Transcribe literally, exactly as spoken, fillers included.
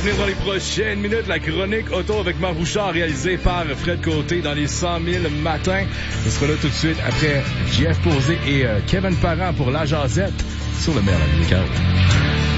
venir dans les prochaines minutes, la chronique auto avec Marc Bouchard réalisée par Fred Côté dans les cent mille matins. Ce sera là tout de suite après Jeff Posé et euh, Kevin Parent pour La Jazette sur le Merle musical.